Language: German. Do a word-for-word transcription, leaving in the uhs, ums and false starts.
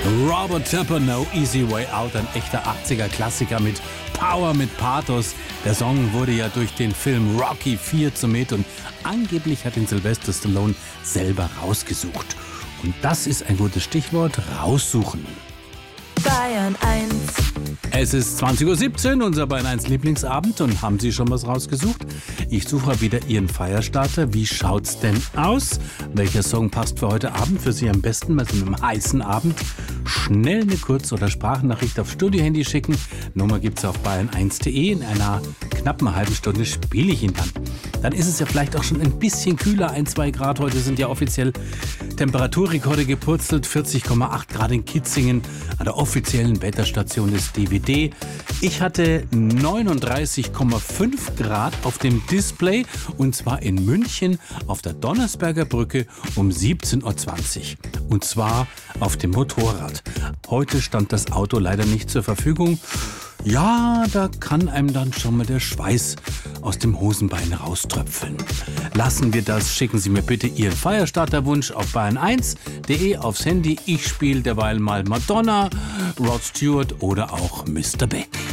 Robert Tepper, No Easy Way Out, ein echter achtziger-Klassiker mit Power, mit Pathos. Der Song wurde ja durch den Film Rocky vier zum Hit und angeblich hat ihn Sylvester Stallone selber rausgesucht. Und das ist ein gutes Stichwort, raussuchen. Bayern eins. Es ist zwanzig Uhr siebzehn, unser Bayern eins Lieblingsabend, und haben Sie schon was rausgesucht? Ich suche wieder Ihren Feierstarter. Wie schaut's denn aus? Welcher Song passt für heute Abend für Sie am besten bei so einem heißen Abend? Schnell eine Kurz- oder Sprachnachricht auf Studiohandy schicken. Nummer gibt's auf bayern eins punkt de. In einer knappen halben Stunde spiele ich ihn dann. Dann ist es ja vielleicht auch schon ein bisschen kühler, ein, zwei Grad. Heute sind ja offiziell Temperaturrekorde gepurzelt, vierzig Komma acht Grad in Kitzingen an der offiziellen Wetterstation des D W D. Ich hatte neununddreißig Komma fünf Grad auf dem Display, und zwar in München auf der Donnersberger Brücke um siebzehn Uhr zwanzig. Und zwar auf dem Motorrad. Heute stand das Auto leider nicht zur Verfügung. Ja, da kann einem dann schon mal der Schweiß aus dem Hosenbein rauströpfeln. Lassen wir das. Schicken Sie mir bitte Ihren Feierstarterwunsch auf bayern eins punkt de aufs Handy. Ich spiele derweil mal Madonna, Rod Stewart oder auch Mister Beck.